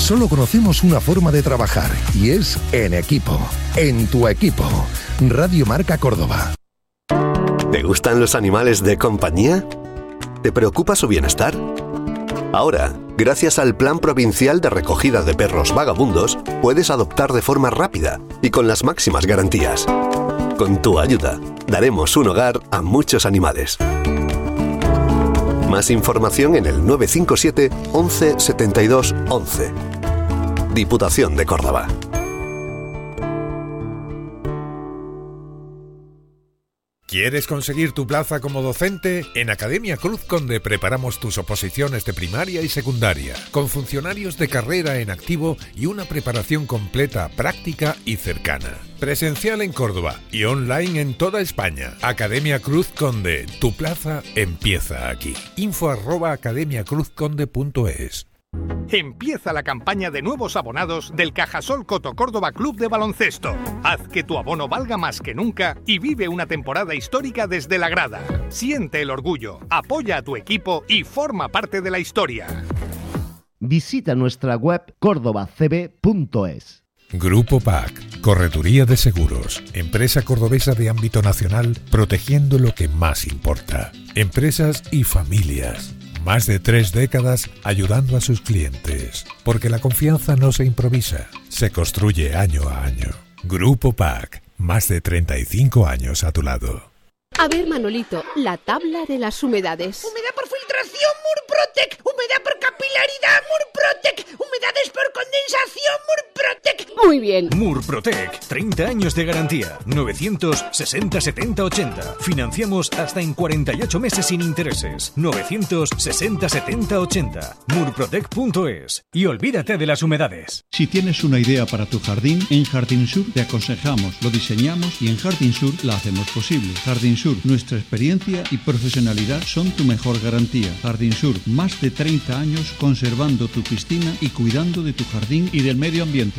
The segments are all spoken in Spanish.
Solo conocemos una forma de trabajar y es en equipo. En tu equipo. Radio Marca Córdoba. ¿Te gustan los animales de compañía? ¿Te preocupa su bienestar? Ahora, gracias al Plan Provincial de Recogida de Perros Vagabundos, puedes adoptar de forma rápida y con las máximas garantías. Con tu ayuda, daremos un hogar a muchos animales. Más información en el 957 11 72 11. Diputación de Córdoba. ¿Quieres conseguir tu plaza como docente? En Academia Cruz Conde preparamos tus oposiciones de primaria y secundaria, con funcionarios de carrera en activo y una preparación completa, práctica y cercana. Presencial en Córdoba y online en toda España. Academia Cruz Conde, tu plaza empieza aquí. info@academiacruzconde.es. Empieza la campaña de nuevos abonados del Cajasol Coto Córdoba Club de Baloncesto. Haz que tu abono valga más que nunca y vive una temporada histórica desde la grada. Siente el orgullo, apoya a tu equipo y forma parte de la historia. Visita nuestra web cordobacb.es. Grupo PAC, Correduría de Seguros, empresa cordobesa de ámbito nacional, protegiendo lo que más importa. Empresas y familias. Más de 3 décadas ayudando a sus clientes. Porque la confianza no se improvisa, se construye año a año. Grupo PAC, más de 35 años a tu lado. A ver, Manolito, la tabla de las humedades. Humedad por filtración, Murprotec. Humedad por capilaridad, Murprotec. Humedades por condensación, Murprotec. Muy bien. Murprotec, 30 años de garantía. 960 70 80. Financiamos hasta en 48 meses sin intereses. 960 70 80. Murprotec.es. Y olvídate de las humedades. Si tienes una idea para tu jardín, en Jardín Sur te aconsejamos, lo diseñamos y en Jardín Sur la hacemos posible. Jardín Sur, nuestra experiencia y profesionalidad son tu mejor garantía. Jardín Sur, más de 30 años conservando tu piscina y cuidando de tu jardín y del medio ambiente.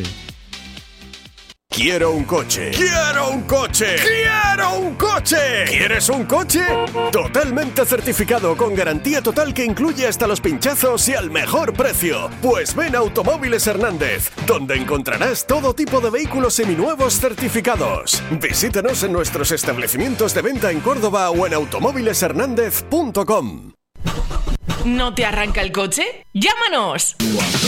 ¡Quiero un coche! ¡Quiero un coche! ¡Quiero un coche! ¿Quieres un coche? Totalmente certificado, con garantía total que incluye hasta los pinchazos y al mejor precio. Pues ven a Automóviles Hernández, donde encontrarás todo tipo de vehículos seminuevos certificados. Visítanos en nuestros establecimientos de venta en Córdoba o en automóvileshernandez.com. ¿No te arranca el coche? ¡Llámanos!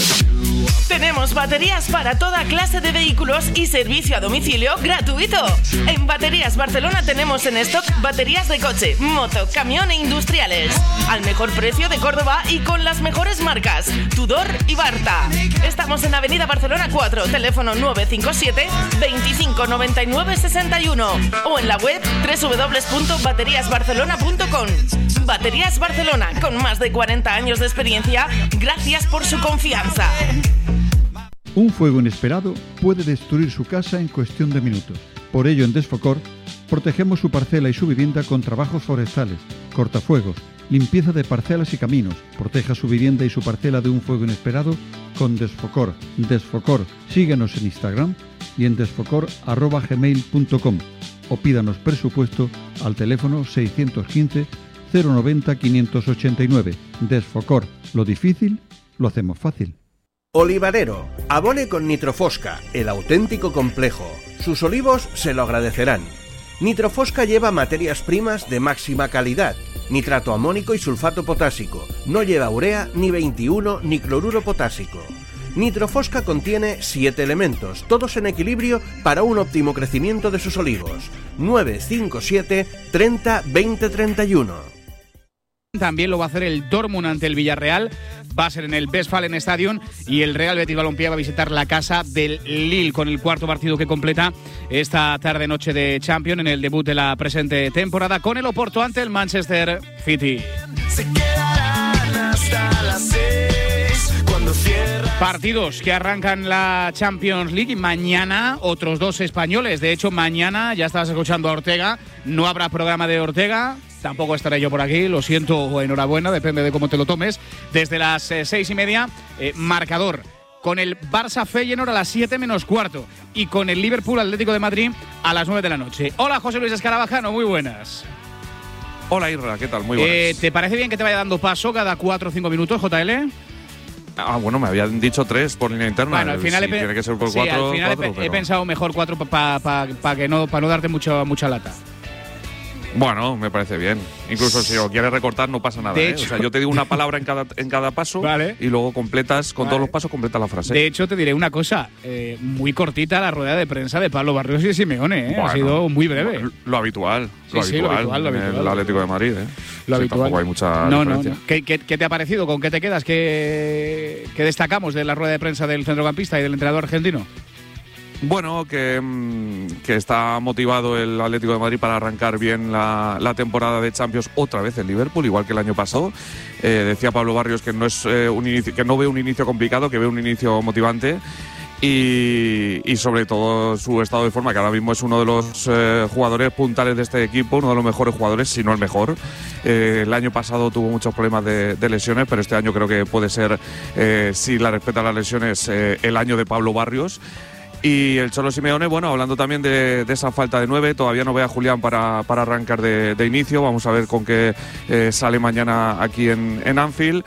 Tenemos baterías para toda clase de vehículos y servicio a domicilio gratuito. En Baterías Barcelona tenemos en stock baterías de coche, moto, camión e industriales. Al mejor precio de Córdoba y con las mejores marcas, Tudor y Barta. Estamos en Avenida Barcelona 4, teléfono 957 25 99 61 o en la web www.bateriasbarcelona.com. Baterías Barcelona, con más de 40 años de experiencia, gracias por su confianza. Un fuego inesperado puede destruir su casa en cuestión de minutos. Por ello, en Desfocor, protegemos su parcela y su vivienda con trabajos forestales, cortafuegos, limpieza de parcelas y caminos. Proteja su vivienda y su parcela de un fuego inesperado con Desfocor. Desfocor, síguenos en Instagram y en desfocor@gmail.com o pídanos presupuesto al teléfono 615 090 589. Desfocor, lo difícil lo hacemos fácil. Olivarero, abone con Nitrofosca, el auténtico complejo. Sus olivos se lo agradecerán. Nitrofosca lleva materias primas de máxima calidad, nitrato amónico y sulfato potásico. No lleva urea, ni 21, ni cloruro potásico. Nitrofosca contiene 7 elementos, todos en equilibrio para un óptimo crecimiento de sus olivos. 957 30 20 31. También lo va a hacer el Dortmund ante el Villarreal. Va a ser en el Westfalen Stadion y el Real Betis Balompié va a visitar la casa del Lille con el cuarto partido que completa esta tarde-noche de Champions en el debut de la presente temporada con el Oporto ante el Manchester City. Se quedarán hasta las 6 cuando cierra. Partidos que arrancan la Champions League y mañana otros 2 españoles. De hecho, mañana, ya estabas escuchando a Ortega, no habrá programa de Ortega. Tampoco estaré yo por aquí, lo siento o enhorabuena, depende de cómo te lo tomes. Desde las 6:30, marcador con el Barça Feyenoord a las 7 menos cuarto y con el Liverpool Atlético de Madrid a las 9 de la noche. Hola, José Luis Escarabajano, muy buenas. Hola, Irra, ¿qué tal? Muy buenas. ¿Te parece bien que te vaya dando paso cada 4 o 5 minutos, JL? Bueno, me habían dicho 3 por línea interna. Bueno, al final tiene que ser por 4. Al final he pensado mejor 4 para no darte mucha lata. Bueno, me parece bien. Incluso si lo quieres recortar no pasa nada. De hecho, o sea, yo te digo una palabra en cada paso, vale, y luego completas, con todos los pasos completas la frase. De hecho, te diré una cosa, muy cortita la rueda de prensa de Pablo Barrios y Simeone, Bueno, ha sido muy breve. Lo habitual. Lo habitual. En el Atlético de Madrid, Lo habitual. Tampoco hay mucha diferencia. No. ¿Qué te ha parecido? ¿Con qué te quedas? ¿Qué destacamos de la rueda de prensa del centrocampista y del entrenador argentino? Bueno, que está motivado el Atlético de Madrid para arrancar bien la temporada de Champions otra vez en Liverpool, igual que el año pasado. Decía Pablo Barrios que no es un inicio, que no ve un inicio complicado, que ve un inicio motivante. Y sobre todo su estado de forma, que ahora mismo es uno de los jugadores puntales de este equipo, uno de los mejores jugadores, si no el mejor. El año pasado tuvo muchos problemas de lesiones, pero este año creo que puede ser, si la respetan las lesiones, el año de Pablo Barrios. Y el Cholo Simeone, bueno, hablando también de esa falta de 9, todavía no ve a Julián para arrancar de inicio. Vamos a ver con qué sale mañana aquí en Anfield.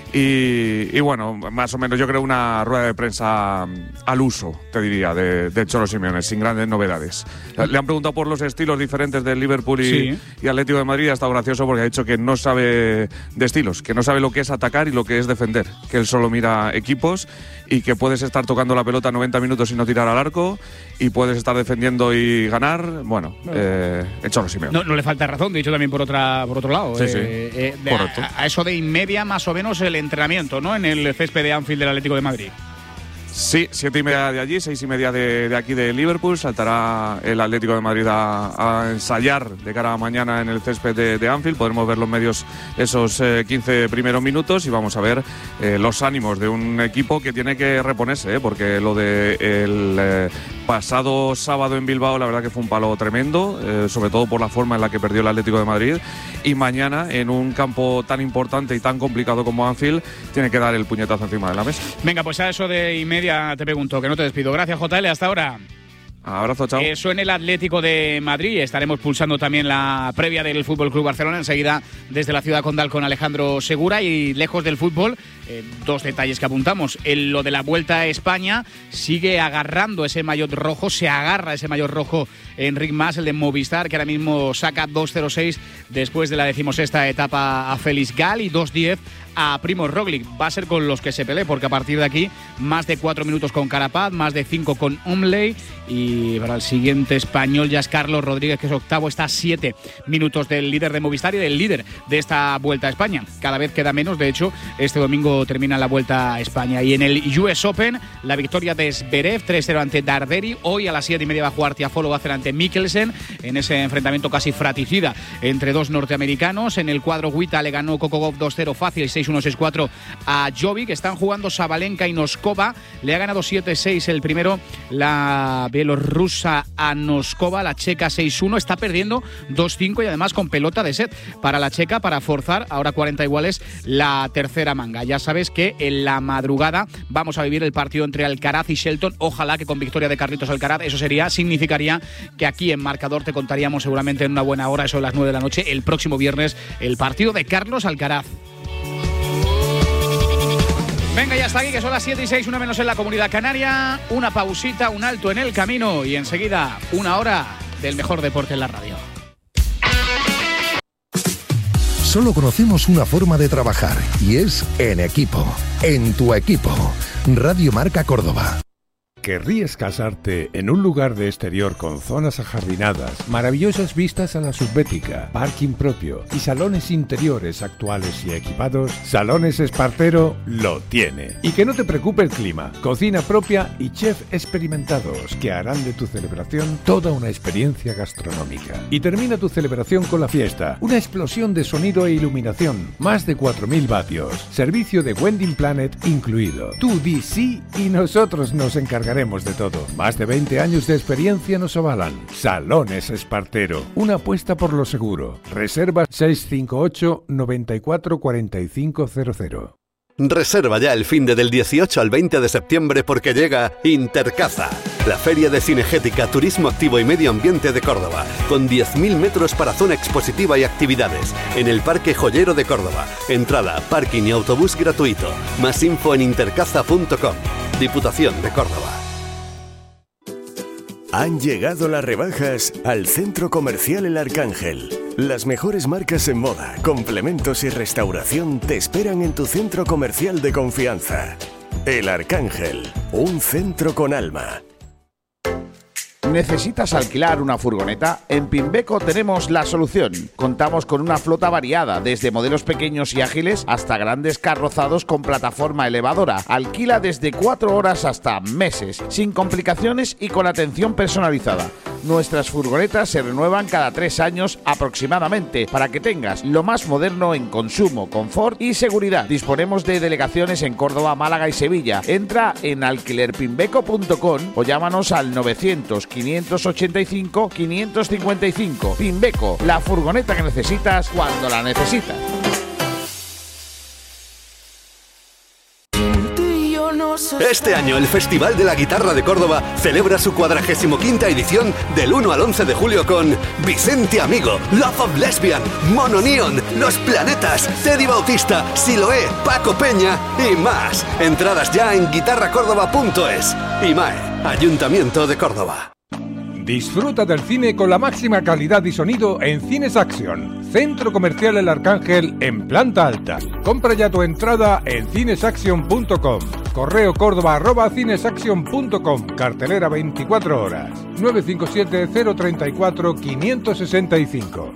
Y bueno, más o menos yo creo una rueda de prensa al uso, te diría, de Cholo Simeone, sin grandes novedades. Le han preguntado por los estilos diferentes del Liverpool y Atlético de Madrid. Ha estado gracioso porque ha dicho que no sabe de estilos, que no sabe lo que es atacar y lo que es defender, que él solo mira equipos y que puedes estar tocando la pelota 90 minutos y no tirar al arco, y puedes estar defendiendo y ganar. Bueno, el Cholo Simeone. No le falta razón, dicho también por otro lado. Correcto. A eso de y media más o menos el entrenamiento, ¿no? En el césped de Anfield del Atlético de Madrid. Sí, 7:30 de allí, 6:30 de aquí de Liverpool. Saltará el Atlético de Madrid a ensayar de cara a mañana en el césped de Anfield. Podremos ver los medios esos 15 primeros minutos y vamos a ver los ánimos de un equipo que tiene que reponerse, porque lo del pasado sábado en Bilbao la verdad que fue un palo tremendo, sobre todo por la forma en la que perdió el Atlético de Madrid, y mañana en un campo tan importante y tan complicado como Anfield tiene que dar el puñetazo encima de la mesa. Venga, pues a eso de y media te pregunto, que no te despido. Gracias, JL, hasta ahora. Abrazo, chao. Eso en el Atlético de Madrid. Estaremos pulsando también la previa del Fútbol Club Barcelona enseguida desde la ciudad condal con Alejandro Segura. Y lejos del fútbol, 2 detalles que apuntamos. Lo de la Vuelta a España, sigue agarrando ese maillot rojo, se agarra ese maillot rojo Enric Mas, el de Movistar, que ahora mismo saca 2:06 después de la 16ª etapa a Félix Gal y 2:10 a Primož Roglic. Va a ser con los que se pelee, porque a partir de aquí más de 4 minutos con Carapaz, más de 5 con Umley, y para el siguiente español ya es Carlos Rodríguez, que es octavo, está a 7 minutos del líder de Movistar y del líder de esta Vuelta a España. Cada vez queda menos, de hecho este domingo termina la Vuelta a España. Y en el US Open, la victoria de Zverev 3-0 ante Darderi. Hoy a las 7:30 va a jugar Tiafoe, va a hacer ante Mikkelsen en ese enfrentamiento casi fratricida entre dos norteamericanos. En el cuadro Guita le ganó Kokogov 2-0 fácil, 6-1, 6-4 a Jovic. Están jugando Sabalenka y Noskova. Le ha ganado 7-6 el primero la bielorrusa a Noskova, la checa 6-1. Está perdiendo 2-5 y además con pelota de set para la checa, para forzar ahora 40 iguales la tercera manga. Ya sabes que en la madrugada vamos a vivir el partido entre Alcaraz y Shelton. Ojalá que con victoria de Carlitos Alcaraz. Eso significaría que aquí en Marcador te contaríamos seguramente en una buena hora, eso de las 9 de la noche, el próximo viernes, el partido de Carlos Alcaraz. Venga, ya está aquí, que son las 7:06, una menos en la Comunidad Canaria. Una pausita, un alto en el camino y enseguida una hora del mejor deporte en la radio. Solo conocemos una forma de trabajar y es en equipo. En tu equipo. Radio Marca Córdoba. ¿Querrías casarte en un lugar de exterior con zonas ajardinadas, maravillosas vistas a la subbética, parking propio y salones interiores actuales y equipados? Salones Espartero lo tiene. Y que no te preocupe el clima, cocina propia y chef experimentados que harán de tu celebración toda una experiencia gastronómica. Y termina tu celebración con la fiesta, una explosión de sonido e iluminación, más de 4.000 vatios, servicio de Wedding Planet incluido. Tú di sí y nosotros nos encargaremos de todo. Más de 20 años de experiencia nos avalan. Salones Espartero, una apuesta por lo seguro. Reserva 658 94 4500. Reserva ya el finde del 18 al 20 de septiembre porque llega Intercaza. la Feria de Cinegética, Turismo Activo y Medio Ambiente de Córdoba, con 10.000 metros para zona expositiva y actividades, en el Parque Joyero de Córdoba. Entrada, parking y autobús gratuito. Más info en intercaza.com. Diputación de Córdoba. Han llegado las rebajas al Centro Comercial El Arcángel. Las mejores marcas en moda, complementos y restauración te esperan en tu centro comercial de confianza. El Arcángel, un centro con alma. ¿Necesitas alquilar una furgoneta? En Pimbeco tenemos la solución. Contamos con una flota variada, desde modelos pequeños y ágiles hasta grandes carrozados con plataforma elevadora. Alquila desde 4 horas hasta meses, sin complicaciones y con atención personalizada. Nuestras furgonetas se renuevan cada 3 años aproximadamente, para que tengas lo más moderno en consumo, confort y seguridad. Disponemos de delegaciones en Córdoba, Málaga y Sevilla. Entra en alquilerpimbeco.com o llámanos al 900-585-555. Pimbeco, la furgoneta que necesitas cuando la necesitas. Este año el Festival de la Guitarra de Córdoba celebra su 45ª edición del 1 al 11 de julio con Vicente Amigo, Love of Lesbian, Mono Neon, Los Planetas, Teddy Bautista, Siloé, Paco Peña y más. Entradas ya en guitarracórdoba.es. IMAE, Ayuntamiento de Córdoba. Disfruta del cine con la máxima calidad y sonido en Cines Action, Centro Comercial El Arcángel en planta alta. Compra ya tu entrada en cinesaction.com. Correo córdoba@cinesaction.com. Cartelera 24 horas. 957-034-565.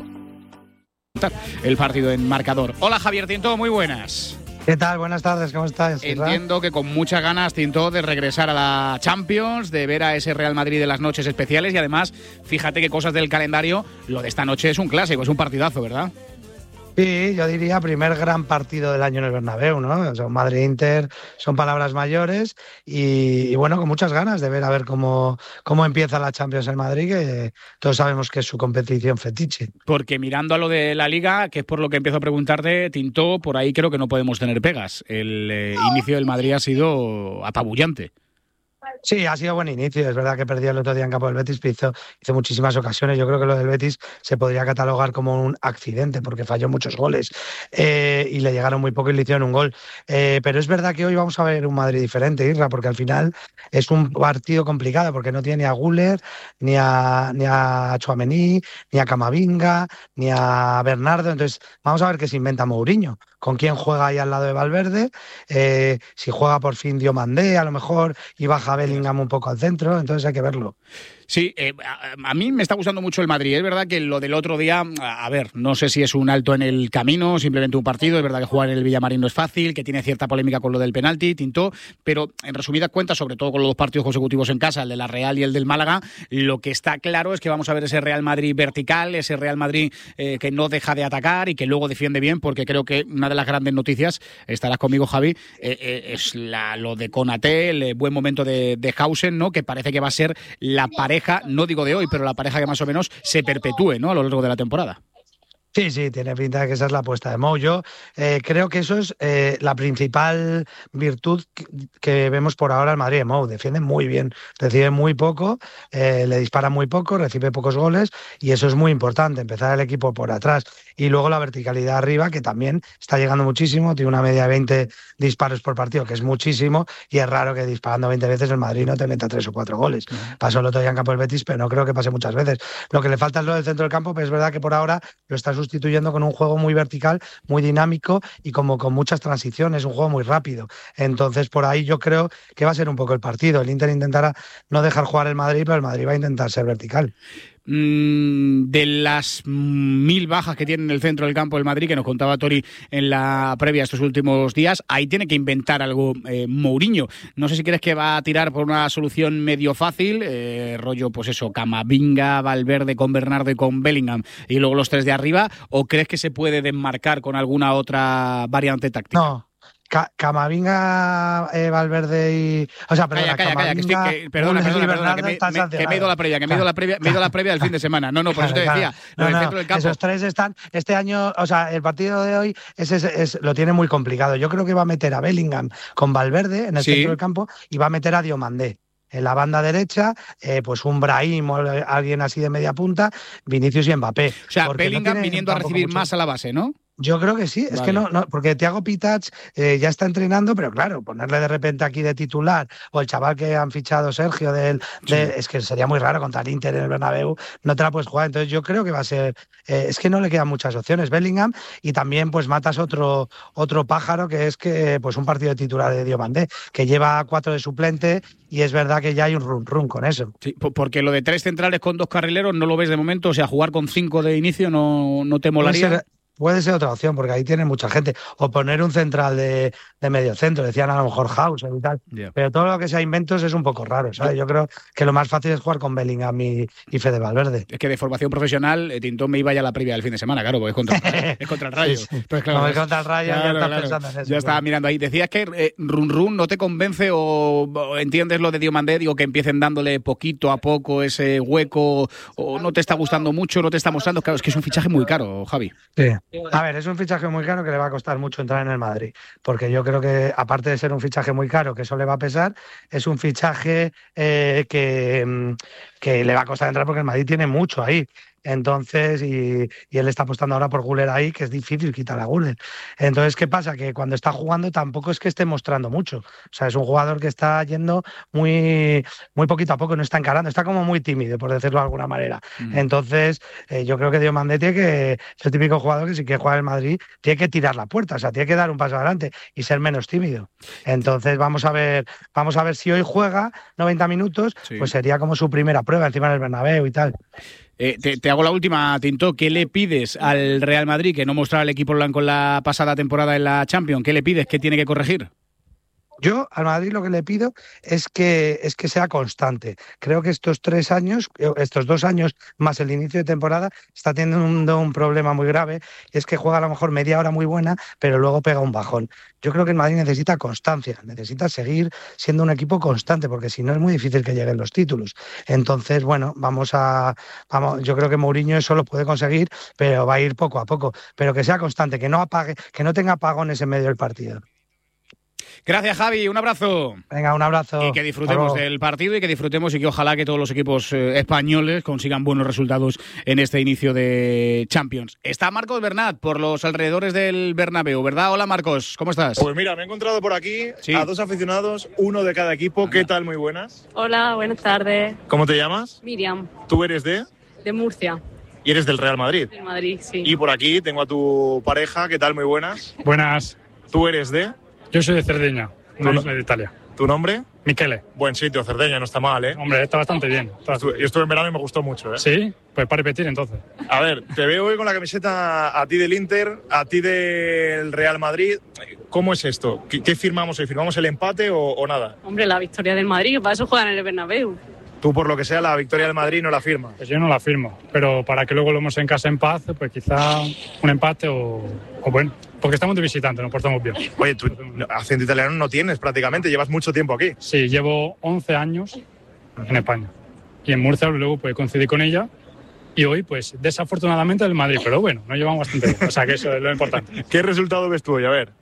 El partido en marcador. Hola Javier Tinto, muy buenas. ¿Qué tal? Buenas tardes, ¿cómo estás? Entiendo que con muchas ganas, Tinto, de regresar a la Champions, de ver a ese Real Madrid de las noches especiales y además, fíjate qué cosas del calendario, lo de esta noche es un clásico, es un partidazo, ¿verdad? Sí, yo diría primer gran partido del año en el Bernabéu, ¿no? O sea, Madrid-Inter son palabras mayores y bueno, con muchas ganas de ver a ver cómo empieza la Champions en Madrid, que todos sabemos que es su competición fetiche. Porque mirando a lo de la Liga, que es por lo que empiezo a preguntarte, Tinto, por ahí creo que no podemos tener pegas. El inicio del Madrid ha sido apabullante. Sí, ha sido buen inicio. Es verdad que perdió el otro día en campo del Betis, pero hizo muchísimas ocasiones. Yo creo que lo del Betis se podría catalogar como un accidente porque falló muchos goles y le llegaron muy poco y le hicieron un gol. Pero es verdad que hoy vamos a ver un Madrid diferente, Isra, porque al final es un partido complicado porque no tiene ni a Güler, ni a Tchouaméni, ni a Camavinga, ni a Bernardo. Entonces vamos a ver qué se inventa Mourinho. ¿Con quién juega ahí al lado de Valverde? Si juega por fin Diomandé, a lo mejor, y baja Bellingham un poco al centro, entonces hay que verlo. Sí, a mí me está gustando mucho el Madrid. Es verdad que lo del otro día, a ver, no sé si es un alto en el camino, simplemente un partido. Es verdad que jugar en el Villamarín no es fácil, que tiene cierta polémica con lo del penalti, Tinto, pero en resumidas cuentas, sobre todo con los dos partidos consecutivos en casa, el de la Real y el del Málaga, lo que está claro es que vamos a ver ese Real Madrid vertical, ese Real Madrid que no deja de atacar y que luego defiende bien, porque creo que una de las grandes noticias, estarás conmigo, Javi, es lo de Konaté, el buen momento de Hausen, ¿no? Que parece que va a ser la pareja, no digo de hoy, pero la pareja que más o menos se perpetúe, ¿no? A lo largo de la temporada. Sí, tiene pinta de que esa es la apuesta de Mou. Yo creo que eso es la principal virtud que vemos por ahora en Madrid de Mou. Defiende muy bien, recibe muy poco, le dispara muy poco, recibe pocos goles y eso es muy importante, empezar el equipo por atrás. Y luego la verticalidad arriba, que también está llegando muchísimo, tiene una media de 20 disparos por partido, que es muchísimo, y es raro que disparando 20 veces el Madrid no te meta 3 o 4 goles. Pasó el otro día en campo del Betis, pero no creo que pase muchas veces. Lo que le falta es lo del centro del campo, pero es verdad que por ahora lo está sustituyendo con un juego muy vertical, muy dinámico y como con muchas transiciones, un juego muy rápido. Entonces, por ahí yo creo que va a ser un poco el partido. El Inter intentará no dejar jugar el Madrid, pero el Madrid va a intentar ser vertical. De las 1000 bajas que tiene en el centro del campo del Madrid, que nos contaba Tori en la previa estos últimos días, ahí tiene que inventar algo Mourinho. No sé si crees que va a tirar por una solución medio fácil, rollo, pues eso, Camavinga, Valverde con Bernardo y con Bellingham, y luego los 3 de arriba, o crees que se puede desmarcar con alguna otra variante táctica? No. Camavinga, Valverde y... O sea, perdona, Calla, perdona, que me he ido a la previa, me he ido a la previa del fin de semana. No, por eso te decía, lo del centro del campo. Esos 3 están, este año, o sea, el partido de hoy lo tiene muy complicado. Yo creo que va a meter a Bellingham con Valverde en el centro del campo y va a meter a Diomandé. En la banda derecha, pues un Brahim o alguien así de media punta, Vinicius y Mbappé. O sea, Bellingham viniendo a recibir más a la base, ¿no? Yo creo que sí, es que no, porque Thiago Pitach ya está entrenando, pero claro, ponerle de repente aquí de titular, o el chaval que han fichado Sergio, es que sería muy raro contra el Inter en el Bernabéu, no te la puedes jugar. Entonces yo creo que va a ser, es que no le quedan muchas opciones Bellingham, y también pues matas otro pájaro, que es que pues un partido de titular de Diomandé, que lleva 4 de suplente, y es verdad que ya hay un run con eso. Sí, porque lo de 3 centrales con 2 carrileros no lo ves de momento, o sea, jugar con 5 de inicio no te molaría. Puede ser otra opción, porque ahí tiene mucha gente. O poner un central de medio centro, decían a lo mejor House y tal. Yeah. Pero todo lo que sea inventos es un poco raro, ¿sabes? Yo creo que lo más fácil es jugar con Bellingham y Fede Valverde. Es que de formación profesional, Tintón me iba ya a la previa del fin de semana, claro, porque es contra el Rayo. Sí. Pues claro, es contra el Rayo, ya estás pensando en eso. Ya estaba mirando ahí. Decías que Run no te convence o entiendes lo de Diomandé, digo, que empiecen dándole poquito a poco ese hueco, o no te está gustando mucho, no te está mostrando. Claro, es que es un fichaje muy caro, Javi. Sí. A ver, es un fichaje muy caro que le va a costar mucho entrar en el Madrid, porque yo creo que, aparte de ser un fichaje muy caro, que eso le va a pesar, es un fichaje que le va a costar entrar, porque el Madrid tiene mucho ahí. Entonces, y él está apostando ahora por Güler ahí, que es difícil quitar a Güler. Entonces, ¿qué pasa? Que cuando está jugando tampoco es que esté mostrando mucho. O sea, es un jugador que está yendo muy poquito a poco, no está encarando, está como muy tímido, por decirlo de alguna manera. Entonces, yo creo que Diomandé tiene que, es el típico jugador que si quiere jugar en Madrid, tiene que tirar la puerta, o sea, tiene que dar un paso adelante y ser menos tímido. Entonces, vamos a ver si hoy juega 90 minutos, pues sería como su primera prueba encima del Bernabéu y tal. Te hago la última, Tinto. ¿Qué le pides al Real Madrid, que no mostraba el equipo blanco en la pasada temporada en la Champions? ¿Qué le pides? ¿Qué tiene que corregir? Yo al Madrid lo que le pido es que sea constante. Creo que estos 2 años más el inicio de temporada está teniendo un problema muy grave, y es que juega a lo mejor media hora muy buena, pero luego pega un bajón. Yo creo que el Madrid necesita constancia, necesita seguir siendo un equipo constante, porque si no es muy difícil que lleguen los títulos. Entonces, bueno, yo creo que Mourinho eso lo puede conseguir, pero va a ir poco a poco. Pero que sea constante, que no tenga apagones en medio del partido. Gracias, Javi, un abrazo. Venga, un abrazo. Y que disfrutemos del partido y que disfrutemos, y que ojalá que todos los equipos españoles consigan buenos resultados en este inicio de Champions. Está Marcos Bernat por los alrededores del Bernabéu, ¿verdad? Hola, Marcos, ¿cómo estás? Pues mira, me he encontrado por aquí a 2 aficionados, uno de cada equipo. ¿Qué tal? Muy buenas. Hola, buenas tardes. ¿Cómo te llamas? Miriam. ¿Tú eres de? De Murcia. ¿Y eres del Real Madrid? Del Madrid, sí. Y por aquí tengo a tu pareja. ¿Qué tal? Muy buenas. Buenas. ¿Tú eres de? Yo soy de Cerdeña, una isla de Italia. ¿Tu nombre? Michele. Buen sitio, Cerdeña, no está mal, ¿eh? Hombre, está bastante bien. Yo estuve en verano y me gustó mucho, ¿eh? Sí, pues para repetir entonces. A ver, te veo hoy con la camiseta a ti del Inter, a ti del Real Madrid. ¿Cómo es esto? ¿Qué firmamos hoy? ¿Firmamos el empate o nada? Hombre, la victoria del Madrid, para eso juegan en el Bernabéu. Tú, por lo que sea, la victoria del Madrid no la firmas. Pues yo no la firmo, pero para que luego lo hemos en casa en paz, pues quizá un empate o bueno, porque estamos de visitante, nos portamos bien. Oye, tú acento italiano no tienes prácticamente, llevas mucho tiempo aquí. Sí, llevo 11 años en España. Y en Murcia luego pues coincidí con ella, y hoy pues desafortunadamente el Madrid, pero bueno, nos llevamos bastante bien, o sea que eso es lo importante. ¿Qué resultado ves tú hoy? A ver.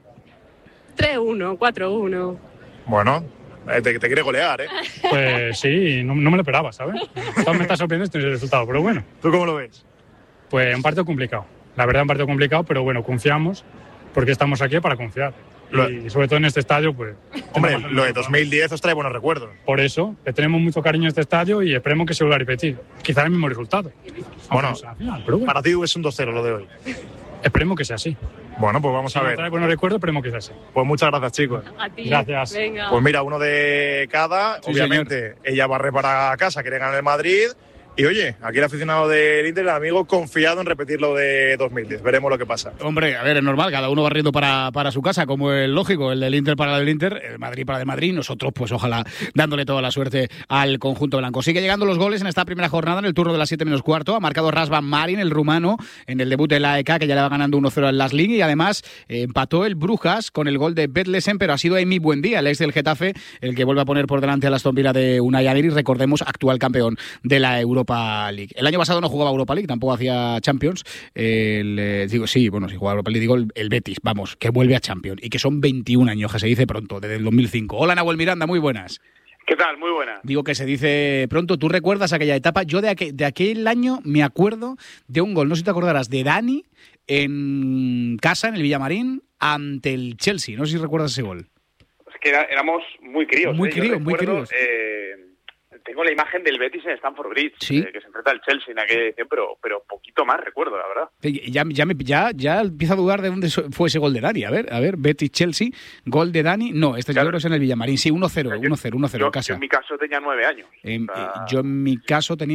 3-1, 4-1. Bueno, te quiere golear, ¿eh? Pues sí, no me lo esperaba, ¿sabes? Todo me está sorprendiendo este resultado, pero bueno. ¿Tú cómo lo ves? Pues un partido complicado. La verdad, un partido complicado, pero bueno, confiamos, porque estamos aquí para confiar. Y sobre todo en este estadio, pues... Hombre, lo de 2010 os trae buenos recuerdos. Por eso, le tenemos mucho cariño a este estadio y esperemos que se vuelva a repetir. Quizá el mismo resultado. Bueno, para ti es un 2-0 lo de hoy. Esperemos que sea así. Bueno, pues vamos a ver. Trae buenos recuerdos, esperemos que sea así. Pues muchas gracias, chicos. A ti. Gracias. Venga. Pues mira, uno de cada. Sí, obviamente, señor. Ella barre para casa, quiere ganar el Madrid. Y oye, aquí el aficionado del Inter, el amigo confiado en repetir lo de 2010. Veremos lo que pasa. Hombre, a ver, es normal, cada uno barriendo para su casa, como es lógico, el del Inter para el del Inter, el Madrid para el de Madrid, nosotros pues ojalá dándole toda la suerte al conjunto blanco. Sigue llegando los goles en esta primera jornada, en el turno de las 7 menos cuarto, ha marcado Razvan Marin, el rumano, en el debut de la AEK, que ya le va ganando 1-0 en las League, y además empató el Brujas con el gol de Betlesen, pero ha sido Emi Buendía, el ex del Getafe, el que vuelve a poner por delante a la Aston Villa de Unai Emery, recordemos, actual campeón de la Europa League. El año pasado no jugaba Europa League, tampoco hacía Champions. Si jugaba Europa League, digo el Betis, que vuelve a Champions y que son 21 años, que se dice pronto, desde el 2005. Hola, Nahuel Miranda, muy buenas. ¿Qué tal? Muy buena. Digo que se dice pronto. ¿Tú recuerdas aquella etapa? Yo de aquel año me acuerdo de un gol, no sé si te acordarás, de Dani en casa, en el Villamarín, ante el Chelsea. No sé si recuerdas ese gol. Es que éramos muy críos. Muy críos. Tengo la imagen del Betis en Stamford Bridge, ¿Sí? Que se enfrenta al Chelsea en aquella edición, pero poquito más recuerdo, la verdad. Ya empiezo a dudar de dónde fue ese gol de Dani. A ver, Betis-Chelsea, gol de Dani. No, yo creo que es en el Villamarín. Sí, 1-0 en casa. Yo en mi caso tenía 9 años. Yo en mi caso tenía